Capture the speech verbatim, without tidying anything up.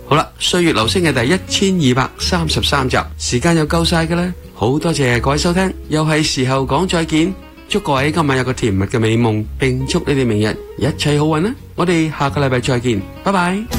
好啦，歲月留聲嘅第一千二百三十三集，時間又夠晒嘅啦，好多謝各位收聽，又係時候講再見，祝各位今晚有個甜蜜嘅美夢，並祝你哋明日一切好運啦！我哋下個禮拜再見，拜拜。